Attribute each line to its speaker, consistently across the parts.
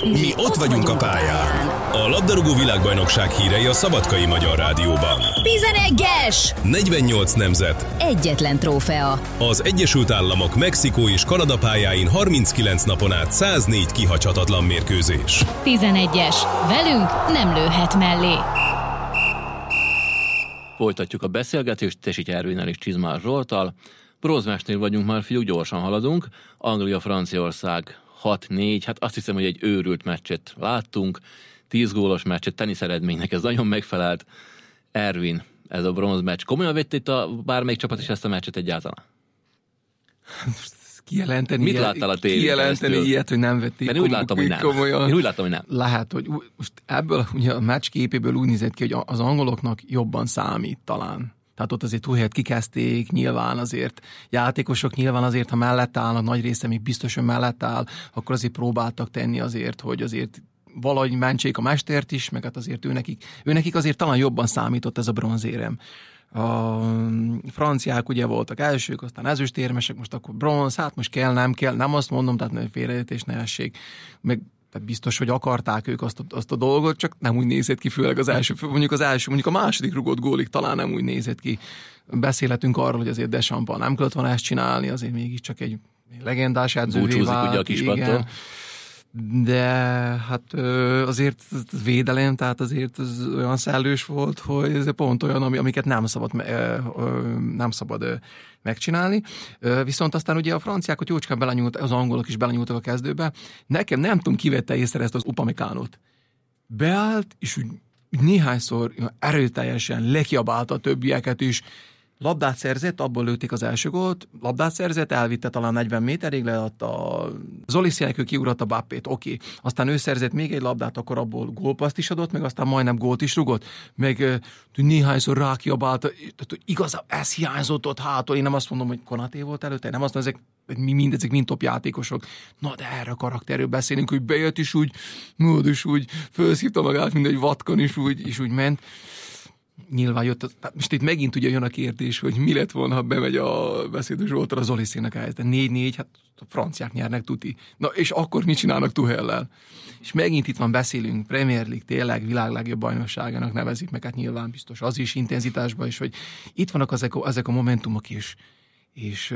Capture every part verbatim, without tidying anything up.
Speaker 1: Mi ott vagyunk a pályán. A labdarúgó világbajnokság hírei a Szabadkai Magyar Rádióban.
Speaker 2: tizenegyes!
Speaker 1: negyvennyolc nemzet.
Speaker 2: Egyetlen trófea.
Speaker 1: Az Egyesült Államok, Mexikó és Kanada pályáin harminckilenc napon át száznégy kihagyhatatlan mérkőzés.
Speaker 3: tizenegyes. Velünk nem lőhet mellé.
Speaker 4: Folytatjuk a beszélgetést Tesi Ervinnel és Csizmár Zsolttal. Bronzmesnél vagyunk már, fiúk, gyorsan haladunk. Anglia-Franciaország hat négy, hát azt hiszem, hogy egy őrült meccset láttunk. tíz gólos meccset, tenisz eredménynek ez nagyon megfelelt. Ervin, ez a bronzmeccs. Komolyan vett itt a bármelyik csapat is ezt a meccset egyáltalán?
Speaker 5: Kijelenteni
Speaker 4: Mit
Speaker 5: ilyet,
Speaker 4: láttál a tévén
Speaker 5: kijelenteni
Speaker 4: keresztül?
Speaker 5: ilyet, hogy nem vették
Speaker 4: Én úgy láttam, hogy nem.
Speaker 5: komolyan.
Speaker 4: Én úgy láttam, hogy nem.
Speaker 5: Lehet, hogy most ebből ugye a meccs képéből úgy nézett ki, hogy az angoloknak jobban számít talán. Tehát ott azért Tuchelt kikezdték, nyilván azért játékosok nyilván azért, ha mellett állnak, nagy része még biztos, hogy mellett áll, akkor azért próbáltak tenni azért, hogy azért valahogy mentsék a mestert is, meg hát azért őnekik, őnekik azért talán jobban számított ez a bronzérem. A franciák ugye voltak elsők, aztán ezüstérmesek, most akkor bronz, hát most kell, nem kell, nem azt mondom, tehát ne félreértés ne essék. Meg tehát biztos, hogy akarták ők azt a, azt a dolgot, csak nem úgy nézett ki, főleg az első, mondjuk az első, mondjuk a második rugott gólig talán nem úgy nézett ki. Beszélhetünk arról, hogy azért Deschamps nem kellett volna ezt csinálni, azért mégiscsak egy legendás edzővé vált.
Speaker 4: Búcsúzik ugye a kispadtól.
Speaker 5: De hát azért védelem, tehát azért az olyan szellős volt, hogy ez pont olyan, amiket nem szabad, nem szabad megcsinálni. Viszont aztán ugye a franciák, jócskán belenyúltak, az angolok is belenyúltak a kezdőbe. Nekem nem tudom, kivette észre ezt az Upamecánót. Beállt, és úgy néhányszor erőteljesen lekiabálta a többieket is. Labdát szerzett, abból lőtték az első gólt, labdát szerzett, elvitte talán negyven méterig, leadta Zoliszének, ő kiugrott a Bappét, oké. Okay. Aztán ő szerzett még egy labdát, akkor abból gólpaszt is adott, meg aztán majdnem gólt is rugott. Meg néhányszor rákiabálta, igazából ez hiányzott ott hátul, én nem azt mondom, hogy Konaté volt előtte, nem azt mondom, ezek mind, ezek mind top játékosok. Na de erre a karakterről beszélünk, hogy bejött is úgy, mód is úgy, felszívta magát, mint egy vatkon is úgy, és úgy ment. Nyilván jött, az, most itt megint ugye jön a kérdés, hogy mi lett volna, ha bemegy a beszédő Zsoltra az Oliszének helyez, de négy négy, hát a franciák nyernek tuti. Na és akkor mit csinálnak Tuchellel? És megint itt van, beszélünk, Premier League tényleg világ legjobb bajnokságának nevezik meg, hát nyilván biztos az is intenzitásban is, hogy itt vannak ezek a, ezek a momentumok is, és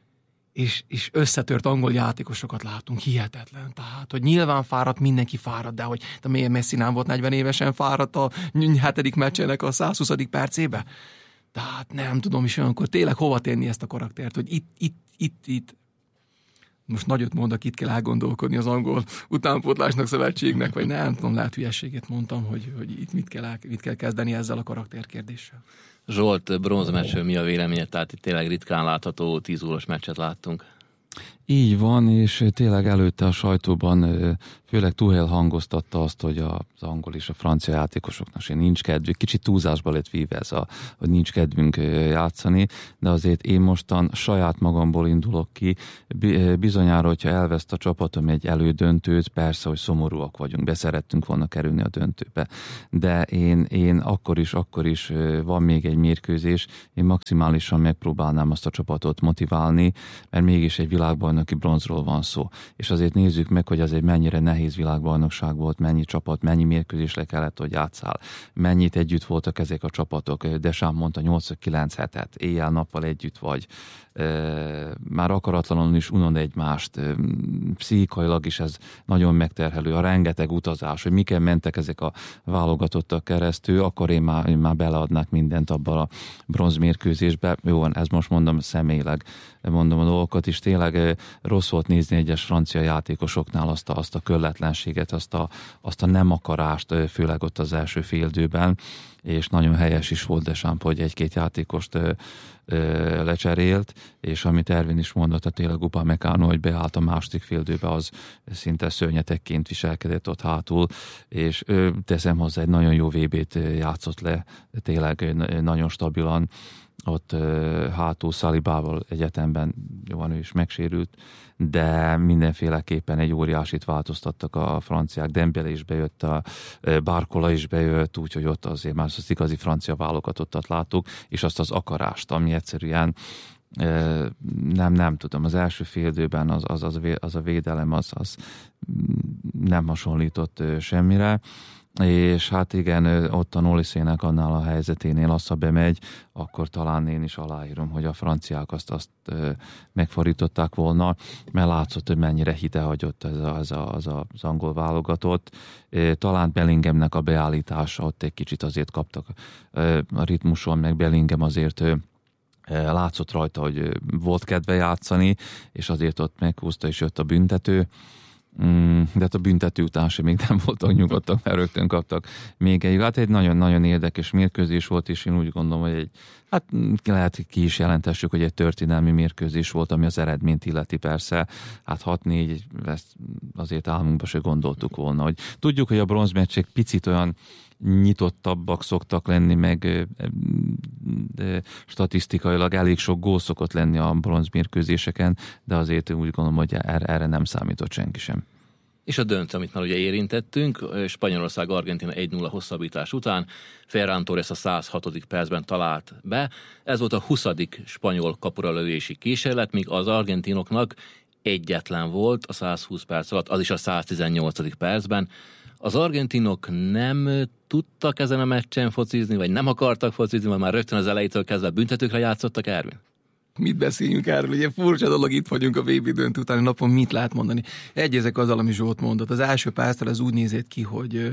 Speaker 5: És, és összetört angol játékosokat látunk, hihetetlen. Tehát, hogy nyilván fáradt, mindenki fáradt, de hogy de miért Messi nem volt negyven évesen fáradt a hetedik meccsének a százhuszadik percébe? Tehát nem tudom is olyankor tényleg hova tenni ezt a karaktert, hogy itt, itt, itt, itt, most nagyot mondok, itt kell elgondolkodni az angol utánpótlásnak, szövetségnek, vagy nem tudom, lehet hülyességet mondtam, hogy, hogy itt mit kell, mit kell kezdeni ezzel a karakterkérdéssel.
Speaker 4: Zsolt, bronzmeccsről mi a véleményed? Tehát itt tényleg ritkán látható tíz gólos meccset láttunk.
Speaker 6: Így van, és tényleg előtte a sajtóban főleg Tuchel hangoztatta azt, hogy az angol és a francia játékosoknak nincs kedvük. Kicsit túlzásba lett víve ez, a, hogy nincs kedvünk játszani, de azért én mostan saját magamból indulok ki. Bizonyára, hogyha elveszt a csapatom egy elődöntőt, persze, hogy szomorúak vagyunk, beszerettünk volna kerülni a döntőbe. De én, én akkor is, akkor is van még egy mérkőzés, én maximálisan megpróbálnám azt a csapatot motiválni, mert mégis egy világbajnoki bronzról van szó. És azért nézzük meg, hogy ez egy mennyire nehéz világbajnokság volt, mennyi csapat, mennyi mérkőzés le kellett, hogy játszál. Mennyit együtt voltak ezek a csapatok. Deschamps mondta nyolc-kilenc hetet, éjjel-nappal együtt vagy. Már akaratlanul is unod egymást. Pszichikailag is ez nagyon megterhelő. A rengeteg utazás, hogy miken mentek ezek a válogatottak keresztül, akkor én már, én már beleadnák mindent abban a bronzmérkőzésbe. Jó, ez most mondom személyileg, mondom a dolgokat is. Tényleg rossz volt nézni egyes francia játékosoknál azt a, azt a kölletlenséget, azt a, azt a nem akarást, főleg ott az első féldőben, és nagyon helyes is volt Deschamps, hogy egy-két játékost ö, ö, lecserélt, és amit Ervin is mondott, a tényleg Upamecano, hogy beállt a második féldőbe, az szinte szörnyetekként viselkedett ott hátul, és ö, teszem hozzá, egy nagyon jó vé bét játszott le, tényleg nagyon stabilan, ott uh, hátul Salibával egyetemben, jó, ő is megsérült, de mindenféleképpen egy óriásit változtattak a franciák. Dembélé is bejött, a Barcola is bejött, úgyhogy ott azért már az igazi francia válogatottat láttuk, és azt az akarást, ami egyszerűen nem, nem tudom, az első fél időben az, az, az, az a védelem, az, az nem hasonlított semmire, és hát igen, ott a Noliszének annál a helyzeténél az, ha bemegy, akkor talán én is aláírom, hogy a franciák azt, azt megfordították volna, mert látszott, hogy mennyire hitehagyott ez, a, ez a, az, a, az angol válogatott. Talán Bellinghamnek a beállítása, ott egy kicsit azért kaptak a ritmuson, meg Bellingham azért látszott rajta, hogy volt kedve játszani, és azért ott meghúzta, és jött a büntető. De hát a büntető után sem még nem voltak nyugodtak, mert rögtön kaptak még egy. Hát egy nagyon-nagyon érdekes mérkőzés volt, és én úgy gondolom, hogy egy, hát lehet, hogy ki is jelentessük, hogy egy történelmi mérkőzés volt, ami az eredményt illeti persze. Hát hat négy, ezt azért álmunkban se gondoltuk volna. Hogy tudjuk, hogy a bronzmeccsek picit olyan nyitottabbak szoktak lenni, meg de statisztikailag elég sok gól szokott lenni a bronzmérkőzéseken, de azért úgy gondolom, hogy erre, erre nem számított senki sem.
Speaker 4: És a döntő, amit már ugye érintettünk, Spanyolország-Argentína egy nulla hosszabbítás után, Ferran Torres a száz hatodik percben talált be. Ez volt a huszadik spanyol kapuralövési kísérlet, míg az argentinoknak egyetlen volt a száz húsz perc alatt, az is a száz tizennyolcadik percben. Az argentinok nem tudtak ezen a meccsen focizni, vagy nem akartak focizni, mert már rögtön az elejétől kezdve büntetőkre játszottak, Ervin?
Speaker 5: Mit beszéljünk erről? Ugye furcsa dolog, itt vagyunk a vé bé döntő utáni napon, mit lehet mondani? Egyezek azzal, ami Zsolt mondott. Az első párszor az úgy nézett ki, hogy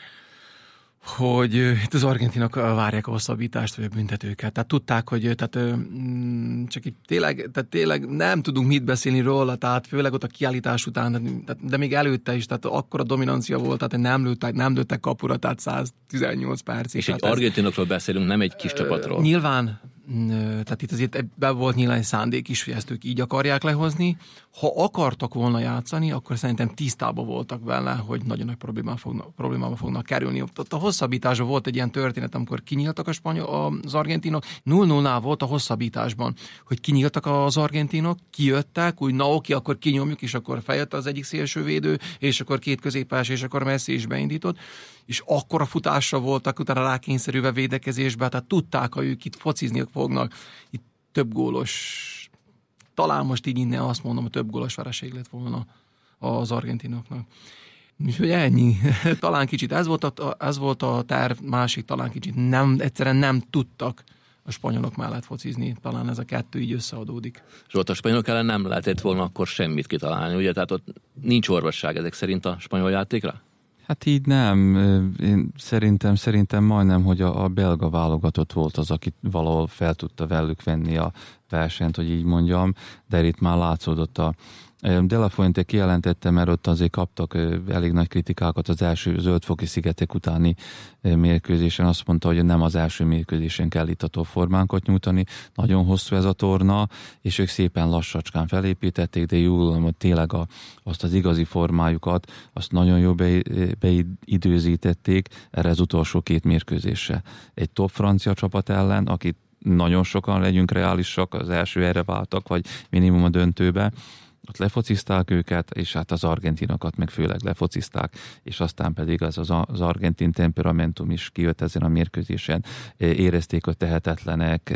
Speaker 5: hogy itt az argentinok várják a hosszabbítást, vagy a büntetőket. Tehát tudták, hogy tehát, csak itt tényleg, tehát tényleg nem tudunk mit beszélni róla, tehát főleg ott a kiállítás után, de még előtte is, tehát akkora dominancia volt, tehát nem lőttek, nem lőttek kapura, tehát száz tizennyolc percig.
Speaker 4: És egy argentinokról ez, beszélünk, nem egy kis csapatról.
Speaker 5: Nyilván, tehát itt azért ebben volt nyilván egy szándék is, hogy ezt ők így akarják lehozni. Ha akartak volna játszani, akkor szerintem tisztában voltak vele, hogy nagyon nagy problémába fognak, problémába fognak kerülni. Ott a hosszabbításban volt egy ilyen történet, amikor kinyíltak a spanyol, az argentinok. nulla nullnál volt a hosszabbításban, hogy kinyíltak az argentinok, kijöttek, úgy na oké, akkor kinyomjuk, és akkor feljött az egyik szélsővédő, és akkor két középpás, és akkor Messi is beindított. És akkor a futásra voltak, utána rákényszerülve védekezésbe, tehát tudták, hogy ők itt focizni fognak. Itt több gólos, talán most így innen azt mondom, hogy több gólos vereség lett volna az argentinoknak. Úgyhogy ennyi. Talán kicsit ez volt a, ez volt a terv, másik talán kicsit nem, egyszerűen nem tudtak a spanyolok mellett focizni. Talán ez a kettő így összeadódik.
Speaker 4: Zsolt, a spanyolok ellen nem lehetett volna akkor semmit kitalálni, ugye? Tehát ott nincs orvosság ezek szerint a spanyol játékra?
Speaker 6: Hát így nem. Én szerintem, szerintem majdnem, hogy a, a belga válogatott volt az, aki valahol fel tudta velük venni a versenyt, hogy így mondjam, de itt már látszódott a De La Fuente kijelentette, mert ott azért kaptak elég nagy kritikákat az első zöldfoki szigetek utáni mérkőzésen. Azt mondta, hogy nem az első mérkőzésen kell itt a top formánkat nyújtani. Nagyon hosszú ez a torna, és ők szépen lassacskán felépítették, de jól, hogy tényleg a, azt az igazi formájukat, azt nagyon jól be, beidőzítették erre az utolsó két mérkőzésre. Egy top francia csapat ellen, akit nagyon sokan, legyünk reálisak, az első erre váltak, vagy minimum a döntőbe, ott lefocizták őket, és hát az argentinokat meg főleg lefocizták, és aztán pedig az, az, az argentin temperamentum is kijött ezen a mérkőzésen. Érezték, hogy tehetetlenek,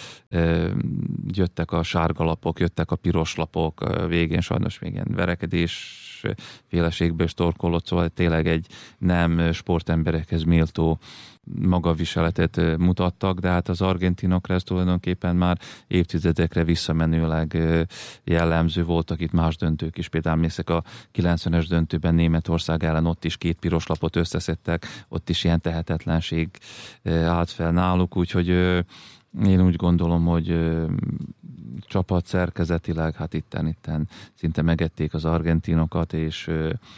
Speaker 6: jöttek a sárga lapok, jöttek a piros lapok, végén sajnos még ilyen verekedés féleségből storkolott, szóval tényleg egy nem sportemberekhez méltó magaviseletet mutattak, de hát az argentinokra ez tulajdonképpen már évtizedekre visszamenőleg jellemző. Voltak itt más döntők is, például mészek a kilencvenes döntőben Németország ellen, ott is két piros lapot összeszedtek, ott is ilyen tehetetlenség állt fel náluk, úgyhogy én úgy gondolom, hogy csapat szerkezetileg, hát itten, itten szinte megették az argentinokat, és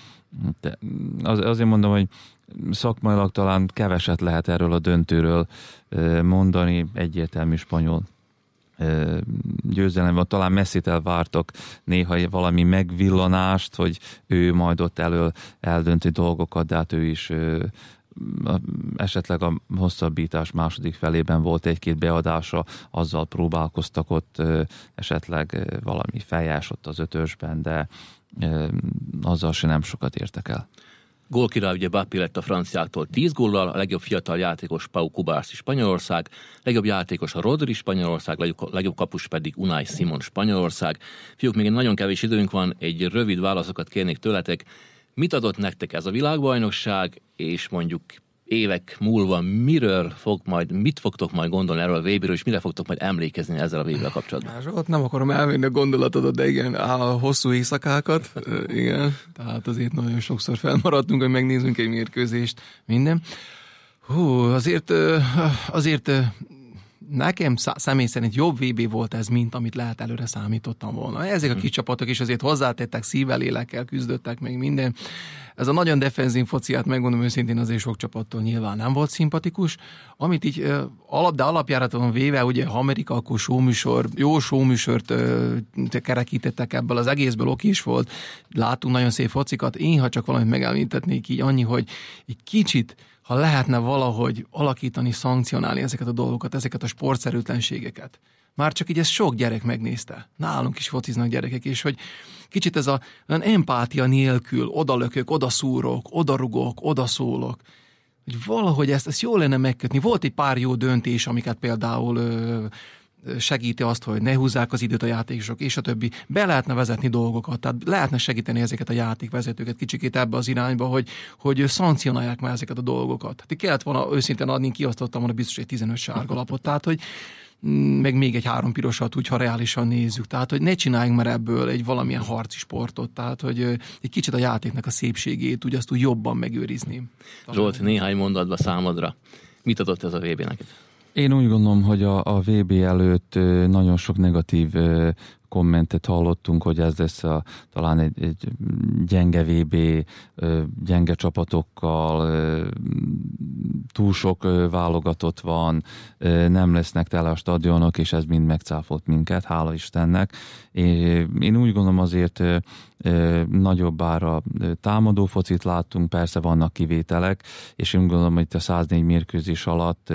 Speaker 6: az, azért mondom, hogy szakmailag talán keveset lehet erről a döntőről mondani, egyértelmű spanyol győzelem van. Talán Messit elvártak néha valami megvillanást, hogy ő majd ott elől eldönti dolgokat, de hát ő is esetleg a hosszabbítás második felében volt egy-két beadása, azzal próbálkoztak ott esetleg valami feljás ott az ötösben, de azzal se nem sokat értek el.
Speaker 4: Gólkirály ugye Mbappé lett a franciáktól tíz góllal, a legjobb fiatal játékos Pau Cubarsí Spanyolország, legjobb játékos a Rodri Spanyolország, legjobb, legjobb kapus pedig Unai Simon Spanyolország. Fiúk, még nagyon kevés időnk van, egy rövid válaszokat kérnék tőletek. Mit adott nektek ez a világbajnokság, és mondjuk évek múlva miről fog majd, mit fogtok majd gondolni erről a vé béről, és mire fogtok majd emlékezni ezzel a vé bével kapcsolatban?
Speaker 5: Zsolt, nem akarom elvenni a gondolatodat, de igen, a hosszú éjszakákat, igen, tehát azért nagyon sokszor felmaradtunk, hogy megnézzünk egy mérkőzést, minden. Hú, azért, azért nekem személy szerint jobb vé bé volt ez, mint amit lehet előre számítottam volna. Ezek a kis csapatok is azért hozzátettek, szívvel, lélekkel küzdöttek meg minden. Ez a nagyon defenzív fociát, megmondom őszintén, azért sok csapattól nyilván nem volt szimpatikus. Amit így alap, de alapjáraton véve, ugye Amerika, akkor showműsor, jó showműsort kerekítettek ebből, az egészből oké is volt. Láttunk nagyon szép focikat. Én, ha csak valamit megemlítetnék így annyi, hogy egy kicsit ha lehetne valahogy alakítani, szankcionálni ezeket a dolgokat, ezeket a sportszerűtlenségeket. Már csak így ezt sok gyerek megnézte. Nálunk is fociznak gyerekek, és hogy kicsit ez a olyan empátia nélkül odalökök, odaszúrok, odarugok, odaszólok. Hogy valahogy ezt, ezt jól lenne megkötni. Volt egy pár jó döntés, amiket például ö, segíti azt, hogy ne húzzák az időt a játékosok, és a többi. Be lehetne vezetni dolgokat, tehát lehetne segíteni ezeket a játékvezetőket kicsikét ebbe az irányba, hogy, hogy szankcionálják már ezeket a dolgokat. Hát kellett volna őszintén adni, kiosztottam volna biztos egy tizenöt sárga lapot, tehát hogy meg még egy három pirosat, úgy, ha reálisan nézzük. Tehát, hogy ne csináljunk már ebből egy valamilyen harci sportot, tehát, hogy egy kicsit a játéknak a szépségét úgy azt úgy jobban megőrizni.
Speaker 4: Zsolt, néhány mondatba számodra. Mit adott ez a vé bé neked?
Speaker 6: Én úgy gondolom, hogy a, a vé bé előtt nagyon sok negatív kommentet hallottunk, hogy ez lesz a, talán egy, egy gyenge vé bé, gyenge csapatokkal, túl sok válogatott van, nem lesznek tele a stadionok, és ez mind megcáfolt minket, hála Istennek. Én úgy gondolom azért nagyobb ára támadó focit láttunk, persze vannak kivételek, és én gondolom, hogy itt a száznégy mérkőzés alatt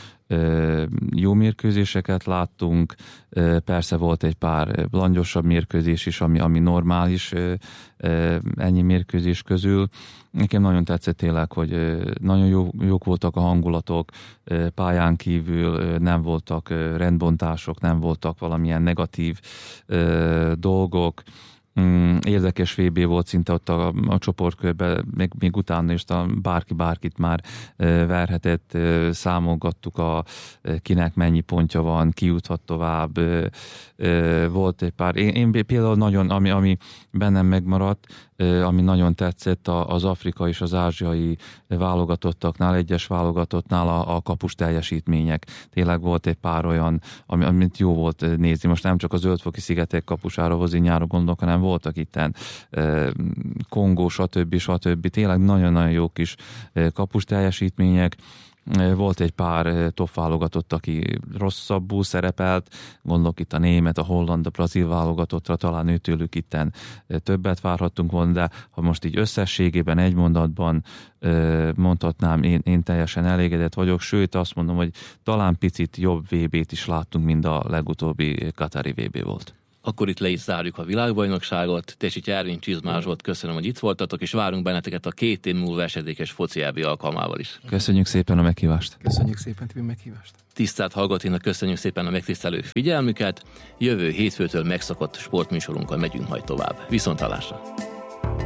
Speaker 6: jó mérkőzéseket láttunk, persze volt egy pár langyosabb mérkőzés is, ami, ami normális ennyi mérkőzés közül. Nekem nagyon tetszett tényleg, hogy nagyon jó, jók voltak a hangulatok, pályán kívül nem voltak rendbontások, nem voltak valamilyen negatív dolgok. Érdekes vé bé volt szinte ott a, a csoportkörben, még, még utána is a bárki bárkit már e, verhetett, e, számolgattuk a e, kinek mennyi pontja van, ki juthat tovább, e, e, volt egy pár, én, én például nagyon, ami, ami bennem megmaradt, e, ami nagyon tetszett az afrikai és az ázsiai válogatottaknál, egyes válogatottnál a, a kapus teljesítmények. Tényleg volt egy pár olyan, ami, amit jó volt nézni. Most nem csak a Zöld-foki szigetek kapusára Hozinyára gondolok, hanem voltak itten Kongó, stb. stb. Tényleg nagyon-nagyon jó kis kapus teljesítmények. Volt egy pár top válogatott, aki rosszabbul szerepelt, gondolok itt a német, a holland, a brazil válogatottra, talán őtőlük itten többet várhattunk volna, de ha most így összességében egy mondatban mondhatnám, én, én teljesen elégedett vagyok, sőt azt mondom, hogy talán picit jobb vé bét is láttunk, mint a legutóbbi katari vé bé volt.
Speaker 4: Akkor itt le is zárjuk a világbajnokságot. Tessich Ervin, Csizmás volt, köszönöm, hogy itt voltatok, és várunk benneteket a két év múlva esedékes foci é bé alkalmával is.
Speaker 6: Köszönjük szépen a meghívást.
Speaker 5: Köszönjük szépen a meghívást.
Speaker 4: Tisztelt hallgatóinak köszönjük szépen a megtisztelő figyelmüket. Jövő hétfőtől megszokott sportműsorunkkal megyünk majd tovább. Viszonthallásra!